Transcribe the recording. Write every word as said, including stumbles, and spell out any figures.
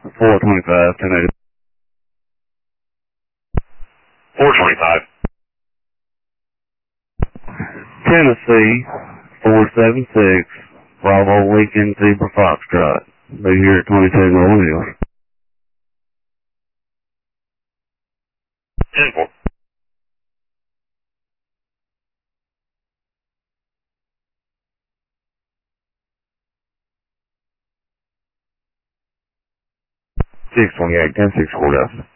four twenty-five, ten eighty. four twenty-five. Tennessee, four seven six, Bravo Lincoln Zebra Foxtrot. Be here at twenty-two Nolan Hills. ten four. six twenty-eight, ten six Courthouse.